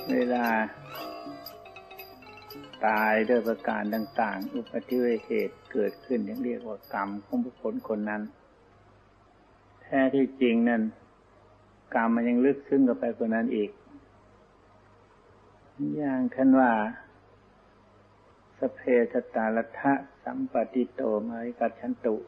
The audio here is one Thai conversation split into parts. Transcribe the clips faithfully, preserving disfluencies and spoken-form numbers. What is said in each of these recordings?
เวลาตายด้วยประการต่างๆอุบัติเหตุเกิดขึ้นอย่างเรียกว่ากรรมของบุคคลคนนั้นแท้ที่จริงนั้นกรรมมันยังลึกซึ้งกว่าไปกว่านั้นอีกอย่างท่านว่าสเพทตาลัทธะสัมปติโตมหิกัจฉันตุ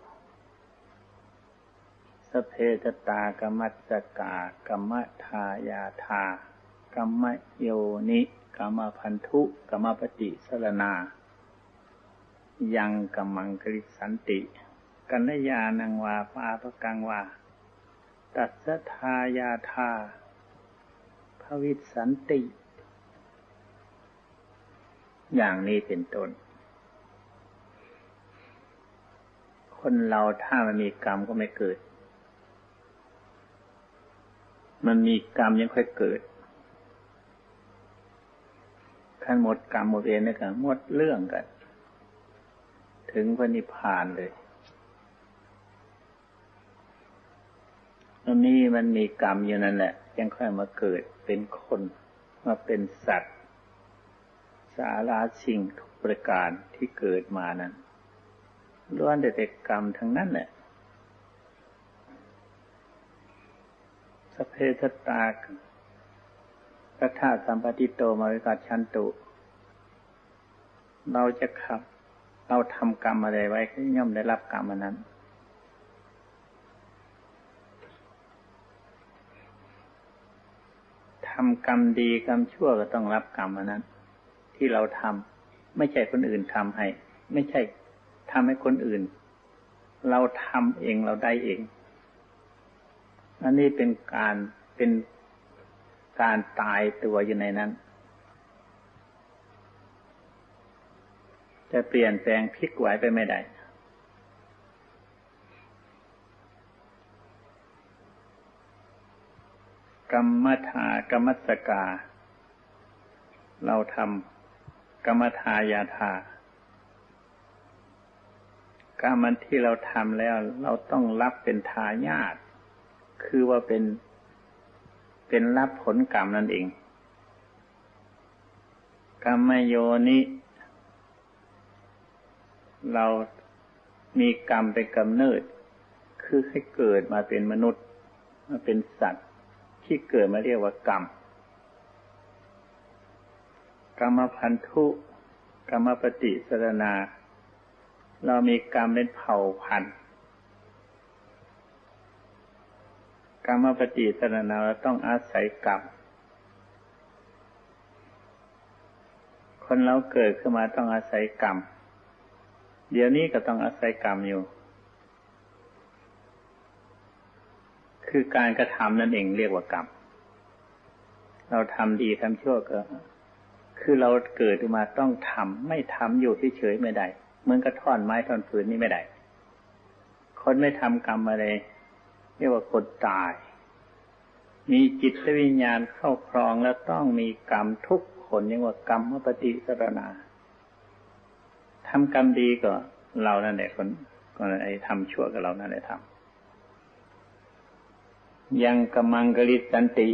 สเพทตากรรมัสสกากรรมทายาธากรรมโยนิกรรมพันธุกรรมปฏิสรณายังกัมมังคริสันติกัลยาณังวาปาปกังวาตัสสะทายาธาภวิสสันติอย่างนี้เป็นต้นคนเราถ้ามันมีกรรมก็ไม่เกิดมันมีกรรมยังค่อยเกิดขั้นหมดกรรมหมดเวรเนี่ยกันหมดเรื่องกันถึงพระนิพพานเลยอันนี้มันมีกรรมอยู่นั่นแหละยังค่อยมาเกิดเป็นคนมาเป็นสัตว์สาราสิ่งทุกประการที่เกิดมานั้นล้วนแต่กรรมทั้งนั้นแหละสเพทตารัฐาสัมปติโตมหิกัจฉันตุเราจะขับเราทำกรรมอะไรไว้ก็ย่อมได้รับกรรมอันนั้นทำกรรมดีกรรมชั่วก็ต้องรับกรรมอันนั้นที่เราทำไม่ใช่คนอื่นทำให้ไม่ใช่ทำให้คนอื่นเราทำเองเราได้เองอันนี้เป็นการเป็นการตายตัวอยู่ในนั้นจะเปลี่ยนแปลงพลิกไหวไปไม่ได้กรรมฐากรรมัสสกาเราทำกรรมทายาธากรรมที่เราทำแล้วเราต้องรับเป็นทายาทคือว่าเป็นเป็นรับผลกรรมนั่นเองกรรมโยนิเรามีกรรมเป็นกำเนิดคือให้เกิดมาเป็นมนุษย์มาเป็นสัตว์ที่เกิดมาเรียกว่ากรรมกรรมพันธุกรรมปฏิสรณาเรามีกรรมเป็นเผ่าพันธุ์กรรมปฏิสรณาเราต้องอาศัยกรรมคนเราเกิดขึ้นมาต้องอาศัยกรรมเดี๋ยวนี้ก็ต้องอาศัยกรรมอยู่คือการกระทำนั่นเองเรียกว่ากรรมเราทำดีทำชั่วก็คือเราเกิดขึ้นมาต้องทำไม่ทำอยู่เฉยๆไม่ได้เหมือนกระท่อนไม้ท่อนฟืนนี่ไม่ได้คนไม่ทำกรรมอะไรเรียกว่าคนตายมีจิตวิญญาณเข้าครองแล้วต้องมีกรรมทุกคนเรียกว่ากรรมปฏิสรณาทำกรรมดีก็เรานั่นแหละคนก็ไอ้ทำชั่วกับเรานั่นแหละทำยังกัมมังคริสันติ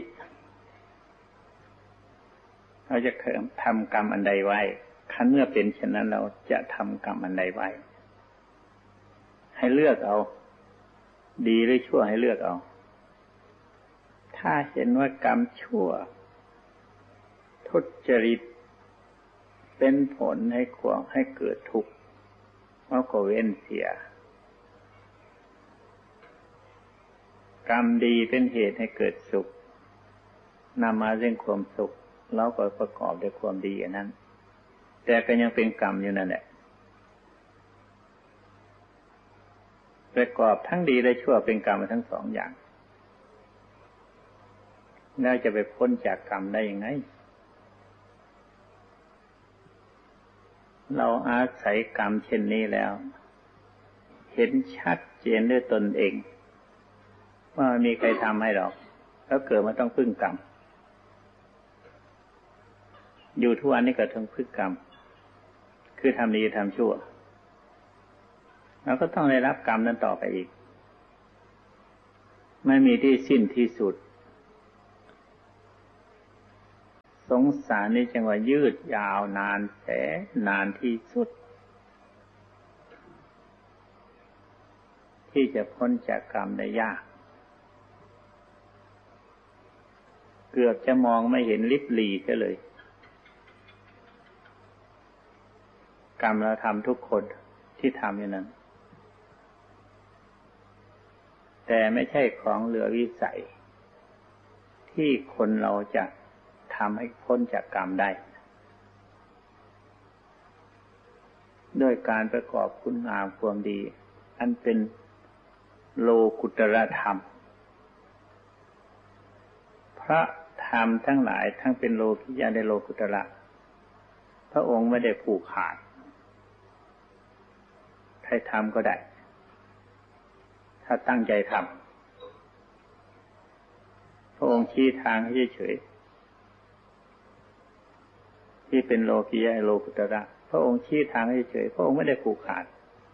เราจะทำกรรมอันใดไว้คันเมื่อเป็นเช่นนั้นเราจะทำกรรมอันใดไว้ให้เลือกเอาดีหรือชั่วให้เลือกเอาถ้าเห็นว่ากรรมชั่วทุจริตเป็นผลให้ความให้เกิดทุกข์เราก็เว้นเสียกรรมดีเป็นเหตุให้เกิดสุขนำมาซึ่งความสุขเราก็ประกอบด้วยความดีอย่างนั้นแต่ก็ยังเป็นกรรมอยู่นั่นแหละประกอบทั้งดีและชั่วเป็นกรรมทั้งสองอย่างแล้วจะไปพ้นจากกรรมได้ยังไงเราอาศัยกรรมเช่นนี้แล้วเห็นชัดเจนด้วยตนเองว่ามีใครทำให้หรอกแล้วเกิดมาต้องพึ่งกรรมอยู่ทุกวันนี้ก็ต้องพึ่งกรรมคือทำดีทำชั่วเราก็ต้องได้รับกรรมนั้นต่อไปอีกไม่มีที่สิ้นที่สุดสงสารนี่จังว่ายืดยาวนานแสนนานที่สุดที่จะพ้นจากกรรมได้ยากเกือบจะมองไม่เห็นลิบหลีซะเลยกรรมเราทำทุกคนที่ทำอย่างนั้นแต่ไม่ใช่ของเหลือวิสัยที่คนเราจะทำให้พ้นจากกรรมได้ด้วยการประกอบคุณงามความดีอันเป็นโลกุตรธรรมพระธรรมทั้งหลายทั้งเป็นโลกิยะและโลกุตระพระองค์ไม่ได้ผูกขาดใครทำก็ได้ถ้าตั้งใจทำพระองค์ชี้ทางให้เฉยๆที่เป็นโลกิยะโลกุตระพระองค์ชี้ทางให้เฉยพระองค์ไม่ได้ผูกขาด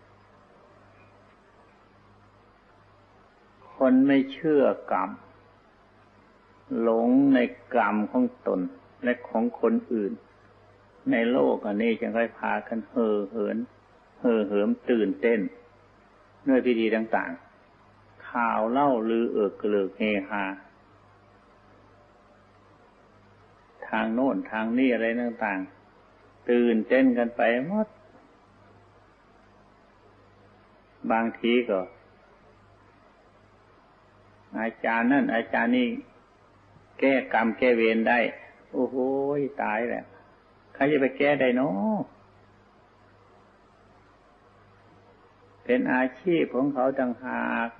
คนไม่เชื่อกรรมหลงในกรรมของตนและของคนอื่นในโลกอันนี้จึงค่อยพากันเห่อเหินเห่อเหิมตื่นเต้นด้วยพิธีต่างๆข่าวเล่าลือเอิกกระเลิกเฮฮาทางโน้นทางนี้อะไรต่างๆตื่นเต้นกันไปหมดบางทีก็อาจารย์นั่นอาจารย์นี่แก้กรรมแก้เวรได้โอ้โหตายแล้วใครจะไปแก้ได้เนาะเป็นอาชีพของเขาต่างหาก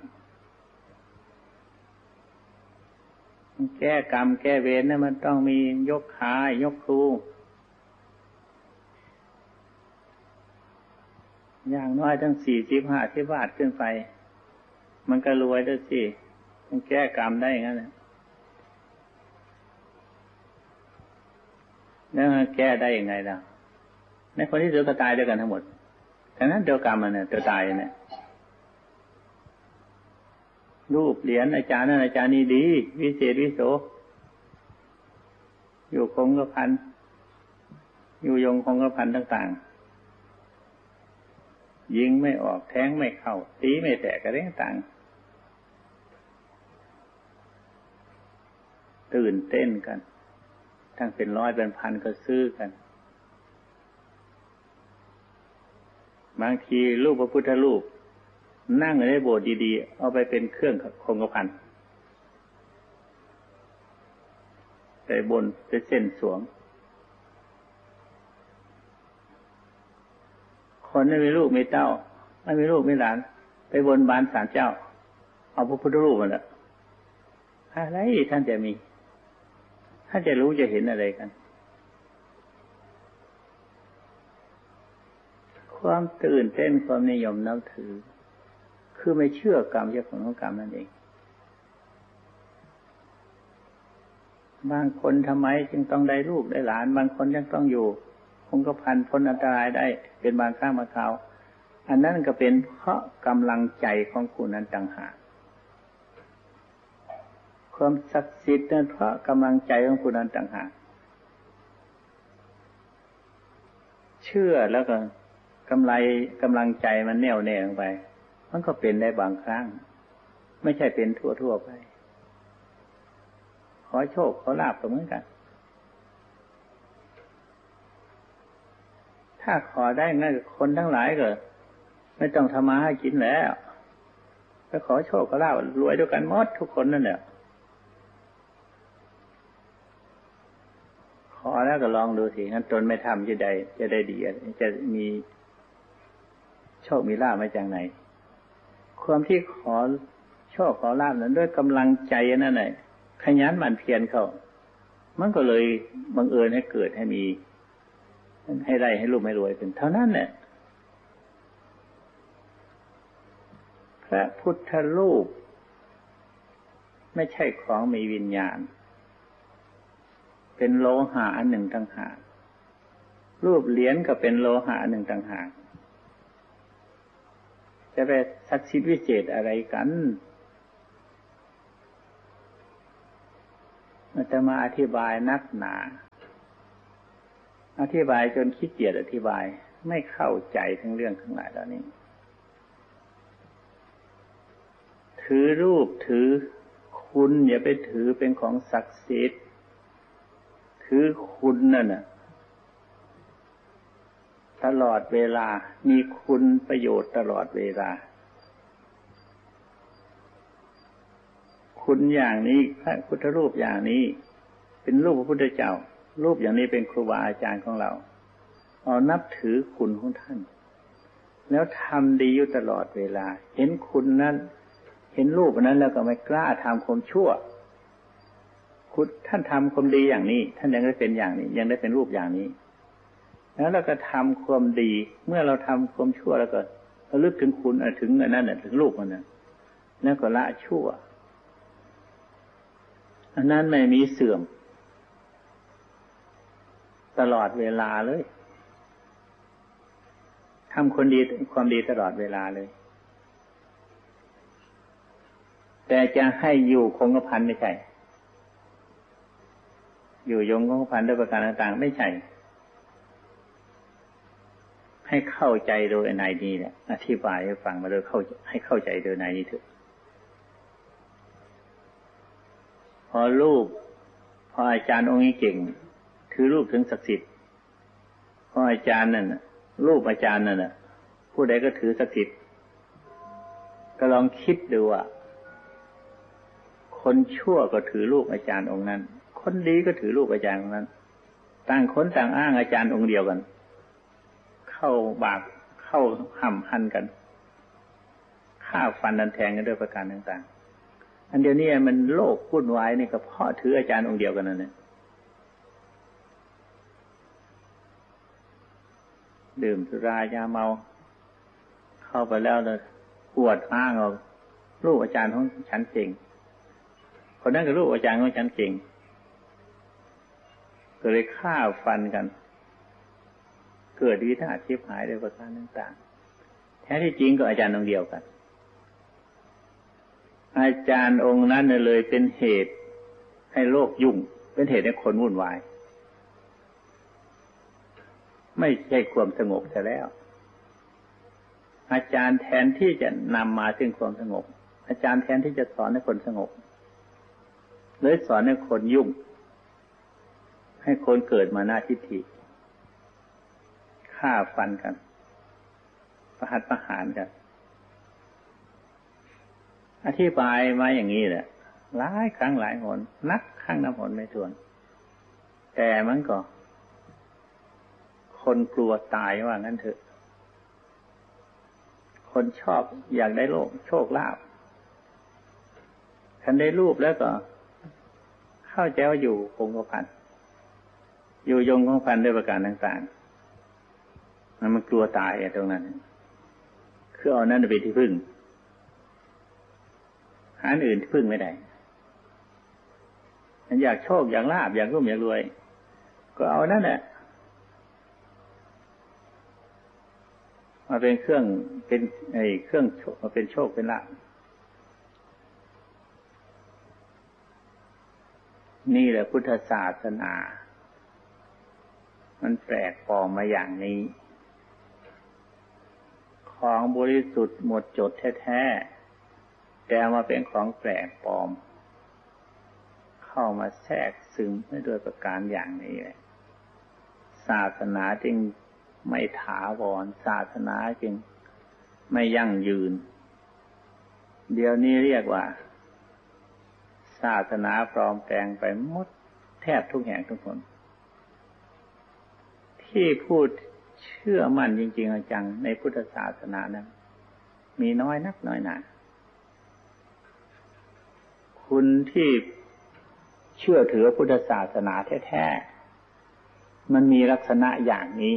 แก้กรรมแก้เวรเนี่ยมันต้องมียกขายกครูอย่างน้อยตั้งสี่สิบห้าสิบบาทขึ้นไปมันก็รวยด้วยสิมันแก้กรรมได้อย่างนั้นนะแล้วแก้ได้ยังไงล่ะในคนที่สุดก็ตายด้วยกันทั้งหมดฉะนั้นเดียวกรรมมันเนี่ยตัวตายเนี่ยรูปเหรียญอาจารย์นั่นอาจารย์นี่ดีวิเศษวิโสอยู่คงกระพันอยู่ยงคงกระพันต่างๆยิงไม่ออกแทงไม่เข้าตีไม่แตกอะไรต่างตื่นเต้นกันทั้งเป็นร้อยเป็นพันก็ซื้อกันบางทีรูปพระพุทธรูปนั่งในโบสถ์ดีๆเอาไปเป็นเครื่องคงกระพันใส่บนเป็นเส้นสวงคนไม่มีลูกไม่เต้าไม่มีลูกไม่หลานไปบนบานศาลเจ้าเอาพระพุทธรูปมาละอะไรท่านจะมีท่านจะรู้จะเห็นอะไรกันความตื่นเต้นความนิยมนับถือคือไม่เชื่อกรรมเจ้าของกรรมนั่นเองบางคนทำไมจึงต้องได้ลูกได้หลานบางคนยังต้องอยู่คงกระพันพ้นอันตรายได้เป็นบางครั้งบางคราวอันนั้นก็เป็นเพราะกำลังใจของคุณนั้นต่างหากความศักดิ์สิทธิ์นั้นเพราะกำลังใจของคุณนั้นต่างหากเชื่อแล้วก็กำไรกำลังใจมันแน่วแน่ลงไปมันก็เป็นได้บางครั้งไม่ใช่เป็นทั่วๆไปขอโชคขอลาภก็เหมือนกันถ้าขอได้งั้นคนทั้งหลายก็ไม่ต้องทำมาให้กินแล้วไปขอโชคขอลาภรวยด้วยกันหมดทุกคนนั่นแหละขอแล้วก็ลองดูสิงั้นตนไม่ทำจะได้จะได้ดีจะมีโชคมีลาภมาจากไหนความที่ขอโชคขอลาภนั้นด้วยกำลังใจนั่นแหละขยันหมั่นเพียรเข้ามันก็เลยบังเอิญให้เกิดให้มีให้ได้ให้รูปให้รวยเป็นเท่านั้นแหละพระพุทธรูปไม่ใช่ของมีวิญญาณเป็นโลหะอันหนึ่งต่างหากรูปเหรียญก็เป็นโลหะอันหนึ่งต่างหากจะไปศักดิ์สิทธิ์วิเศษอะไรกันมันจะมาอธิบายนักหนาอธิบายจนขี้เกียจอธิบายไม่เข้าใจทั้งเรื่องทั้งหลายเหล่านี้ถือรูปถือคุณอย่าไปถือเป็นของศักดิ์สิทธิ์ถือคุณนั่นน่ะตลอดเวลามีคุณประโยชน์ตลอดเวลาคุณอย่างนี้พระพุทธรูปอย่างนี้เป็นรูปพระพุทธเจ้ารูปอย่างนี้เป็นครูบาอาจารย์ของเราเอานับถือคุณของท่านแล้วทำดีอยู่ตลอดเวลาเห็นคุณนั้นเห็นรูปนั้นแล้วก็ไม่กล้าทำความชั่วคุณท่านทำความดีอย่างนี้ท่านยังได้เป็นอย่างนี้ยังได้เป็นรูปอย่างนี้แล้วเราก็ทำความดีเมื่อเราทำความชั่วแล้วก็ระลึกถึงคุณถึงอันนั้นถึงรูปมันนั้นแล้วก็ละชั่วอันนั้นไม่มีเสื่อมตลอดเวลาเลยทำคนดีความดีตลอดเวลาเลยแต่จะให้อยู่คงกระพันไม่ใช่อยู่ยงคงกระพันด้วยประการต่างๆไม่ใช่ให้เข้าใจโดยในนี้แหละอธิบายให้ฟังมาโดยเข้าให้เข้าใจโดยในนี้เถอะพอรูปพออาจารย์องค์นี้เก่งถือรูปถึงศักดิ์สิทธิ์พออาจารย์นั่นรูปอาจารย์นั่นน่ะผู้ใดก็ถือศักดิ์สิทธิ์ก็ลองคิดดูว่าคนชั่วก็ถือรูปอาจารย์องค์นั้นคนดีก็ถือรูปอาจารย์องค์นั้นต่างคนต่างอ้างอาจารย์องค์เดียวกันเข้าบากเข้าห้ำหันกันฆ่าฟันดันแทงกันด้วยประการต่างๆอันเดียวนี้มันโลกวุ่นวายนี่ก็เพราะถืออาจารย์องค์เดียวกันนั่นแหละดื่มสุรายาเมาเข้าไปแล้วเลยปวดอ้างเอารูปอาจารย์ของฉันเก่งคนนั้นก็รูปอาจารย์ของฉันเก่งก็เลยฆ่าฟันกันเกิดวินาศชิบหายด้วยประการต่างๆแท้ที่จริงก็อาจารย์องค์เดียวกันอาจารย์องค์นั้นเลยเป็นเหตุให้โลกยุ่งเป็นเหตุให้คนวุ่นวายไม่ใช่ความสงบแต่แล้วอาจารย์แทนที่จะนำมาซึ่งความสงบอาจารย์แทนที่จะสอนให้คนสงบเลยสอนให้คนยุ่งให้คนเกิดมาหน้าทิฏฐิฆ่าฟันกันประหัตประหารกันอธิบายมาอย่างนี้แหละหลายครั้งหลายหนนักครั้งนับหนไม่ถ้วนแต่มันก็คนกลัวตายว่างั้นเถอะคนชอบอยากได้โลกโชคลาภคันได้รูปแล้วก็เข้าใจว่าอยู่คงกระพันอยู่ยงคงพันด้วยประการต่างๆมันมันกลัวตายตรงนั้นคือเอานั่นไปที่พึ่งหาอื่นที่พึ่งไม่ได้มันอยากโชคอยากลาภอยากร่ำอยากรวยก็เอานั่นแหละมาเป็นเครื่องเป็นไอ้เครื่องมาเป็นโชคเป็นลาภนี่แหละพุทธศาสนามันแปลกปลอมมาอย่างนี้ของบริสุทธิ์หมดจดแท้ๆแต่มาเป็นของแปลกปลอมเข้ามาแทรกซึมไม่ด้วยประการอย่างนี้เลยศาสนาจึงไม่ถาวรศาสนาจึงไม่ยั่งยืนเดี๋ยวนี้เรียกว่าศาสนาปลอมแปลงไปหมดแทบทุกแห่งทุกคนที่พูดเชื่อมั่นจริงๆจังในพุทธศาสนานั้นมีน้อยนักน้อยหนาคุณที่เชื่อถือพุทธศาสนาแท้ๆมันมีลักษณะอย่างนี้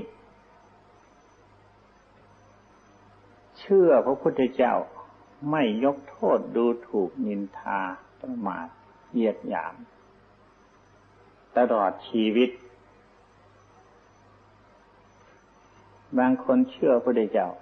เชื่อพระพุทธเจ้าไม่ยกโทษดูถูกนินทาประมาทเหยียดหยามตลอดชีวิตบางคนเชื่อพระพุทธเจ้า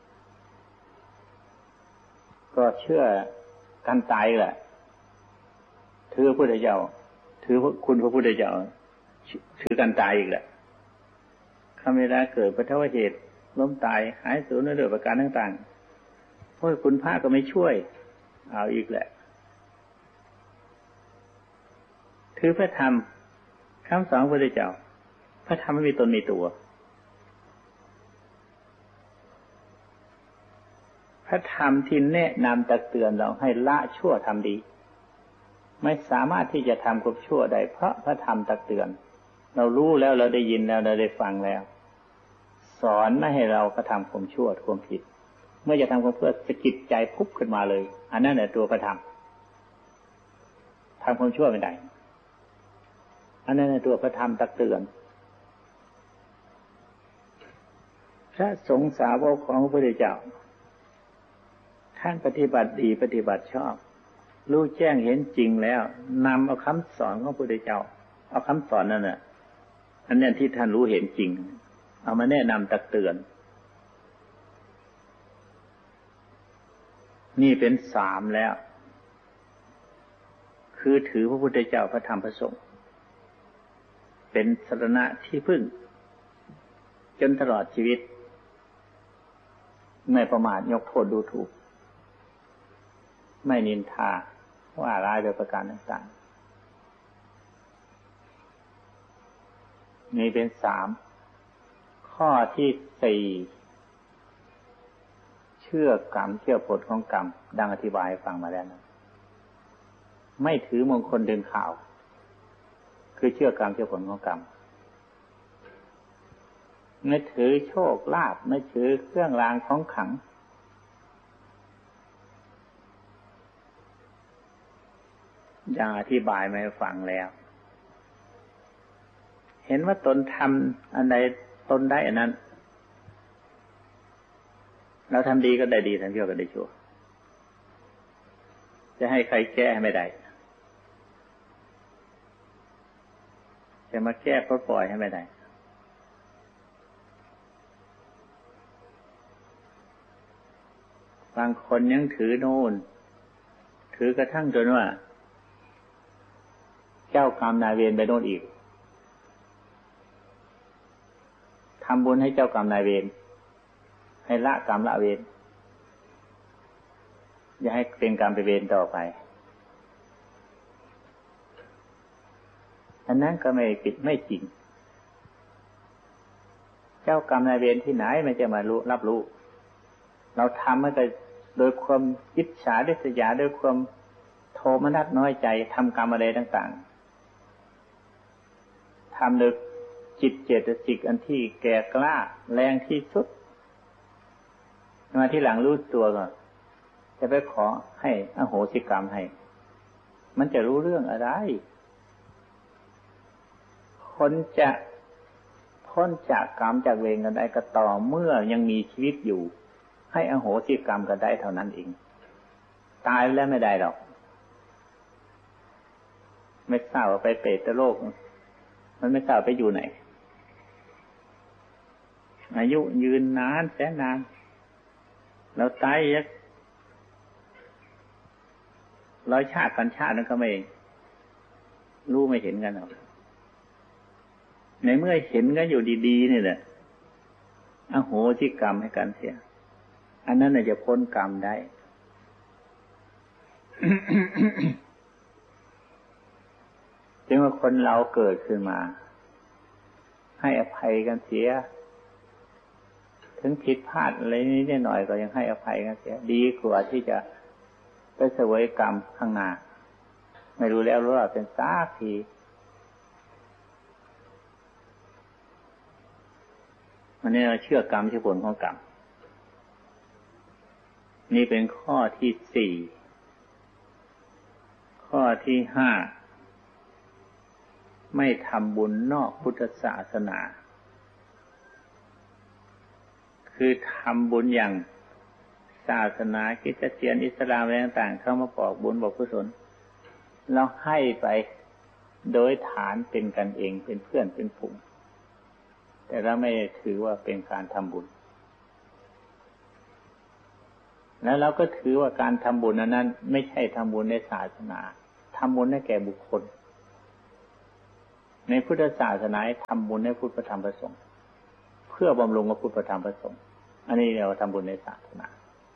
ก็เชื่อกันตายแหละถือพระพุทธเจ้าถือคุณพระพุทธเจ้าถือกันตายอีกแหละคำเวลาเกิดปฐวเหตุล้มตายหายสูญด้วยประการต่างๆเพราะคุณพระก็ไม่ช่วยเอาอีกแหละถือพระธรรมคำสอนพระพุทธเจ้าพระธรรมไม่มีตนมีตัวพระธรรมที่แนะนำตักเตือนเราให้ละชั่วทำดีไม่สามารถที่จะทำความชั่วได้เพราะพระธรรมตักเตือนเรารู้แล้วเราได้ยินแล้วเราได้ฟังแล้วสอนไม่ให้เรากระทำความชั่วความผิดเมื่อจะทำความเพื่อสะกิดใจพุบขึ้นมาเลยอันนั้นแหละตัวพระธรรมทำความชั่วไม่ได้อันนั้นแหละตัวพระธรรมตักเตือนพระสงฆ์สาวกของพระพุทธเจ้าท่านปฏิบัติดีปฏิบัติชอบรู้แจ้งเห็นจริงแล้วนำเอาคำสอนของพระพุทธเจ้าเอาคำสอนนั่นน่ะอันนี้ที่ท่านรู้เห็นจริงเอามาแนะนำตักเตือนนี่เป็นสามแล้วคือถือพระพุทธเจ้าพระธรรมพระสงฆ์เป็นสรณะที่พึ่งจนตลอดชีวิตไม่ประมาทยกโทษดูถูกไม่นินทาว่าร้ายโดยประการต่างๆนี่เป็นสามข้อที่สี่เชื่อกรรมเชื่อผลของกรรมดังอธิบายให้ฟังมาแล้วนะไม่ถือมงคลดึงข่าวคือเชื่อกรรมเชื่อผลของกรรมไม่ถือโชคลาภไม่ถือเครื่องรางของขลังอย่างอธิบายมาให้ฟังแล้วเห็นว่าตนทำอันใดตนได้อันนั้นเราทำดีก็ได้ดีทำชั่วก็ได้ชั่วจะให้ใครแก้ไม่ได้จะมาแก้ก็ปล่อยให้ไม่ได้บางคนยังถือโน่นถือกระทั่งจนว่าเจ้ากรรมนายเวรไปโน่นอีกทำบุญให้เจ้ากรรมนายเวรให้ละกรรมละเวรอย่าให้เป็นกรรมไปเวรต่อไปอันนั้นก็ไม่ผิดไม่จริงเจ้ากรรมนายเวรที่ไหนมันจะมารู้รับรู้เราทำมันก็โดยความอิจฉาริษยาโดยความโทมนัสน้อยใจทำกรรมอะไรต่างๆทำโดยจิตเจตสิกอันที่แก่กล้าแรงที่สุดมาที่หลังรู้ตัวก็จะไปขอให้อโหสิกรรมให้มันจะรู้เรื่องอะไรคนจะพ้นจากกรรมจากเวรกันได้ก็ต่อเมื่อยังมีชีวิตอยู่ให้อโหสิกรรมกันได้เท่านั้นเองตายแล้วไม่ได้หรอกไม่ทราบว่าไปเปรตโลกมันไม่ทราบไปอยู่ไหนอายุยืนนานแสนนานเราตายยักร้อยชาติพันชาตินั้นก็ไม่รู้ไม่เห็นกันหรอกในเมื่อเห็นกันอยู่ดีๆนี่แหละอโหสิกรรมให้กันเสียอันนั้นน่ะจะพ้นกรรมได้ จึงว่าคนเราเกิดขึ้นมาให้อภัยกันเสียถึงผิดพลาดอะไรนิดหน่อยก็ยังให้อภัยกันเสียดีกว่าที่จะไปเสวยกรรมข้างหน้าไม่รู้แล้วรู้ว่าเป็นซากทีอันนี้เราเชื่อกรรมเชื่อผลของกรรมนี่เป็นข้อที่สี่ข้อที่ห้าไม่ทำบุญนอกพุทธศาสนาคือทำบุญอย่างศาสนาคริสเตียนอิสลามอะไรต่างๆเข้ามาบอกบุญบอกกุศลเราให้ไปโดยฐานเป็นกันเองเป็นเพื่อนเป็นฝูงแต่เราไม่ถือว่าเป็นการทำบุญแล้วเราก็ถือว่าการทำบุญนั้นไม่ใช่ทำบุญในศาสนาทำบุญให้แก่บุคคลในพุทธศาสนาทำบุญให้พุทธธรรมประสงค์เพื่อบำรุงพระพุทธธรรมพระสงฆ์อันนี้เราทำบุญในศาสนา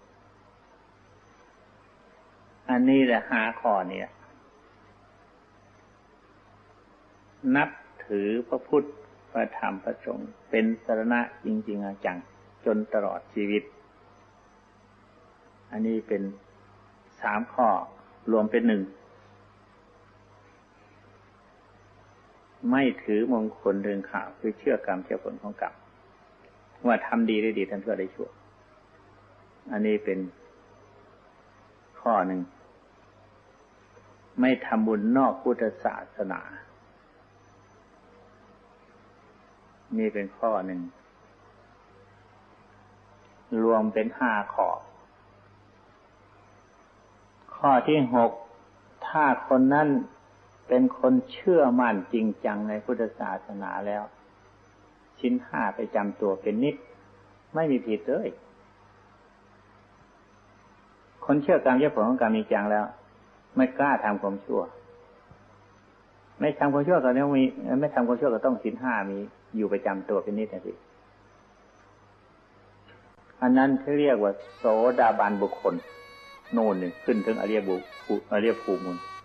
อันนี้แหละห้าข้อเนี่ยนับถือพระพุทธพระธรรมพระสงฆ์เป็นสรณะจริงๆจังจนตลอดชีวิตอันนี้เป็นสามข้อรวมเป็นหนึ่งไม่ถือมงคลเรื่องข่าวคือเชื่อกรรมเชื่อผลของกรรมว่าทำดีได้ดีทำชั่วได้ชั่วอันนี้เป็นข้อหนึ่งไม่ทำบุญนอกพุทธศาสนานี่เป็นข้อหนึ่งรวมเป็นห้าข้อข้อที่หกถ้าคนนั้นเป็นคนเชื่อมั่นจริงจังในพุทธศาสนาแล้วชิ้นห้าไปจำตัวเป็นนิจไม่มีผิดเลยคนเชื่อกรรมเชื่อผลของกรรมจริงจังแล้วไม่กล้าทำความชั่วไม่ทำความชั่วก็ต้องมีไม่ทำความชั่วก็ต้องชิ้นห้ามีอยู่ประจำตัวเป็นนิจนะสิอันนั้นเขาเรียกว่าโสดาบันบุคคลโน่นหนึ่งขึ้นถึงอริยบุคอริยภูมิ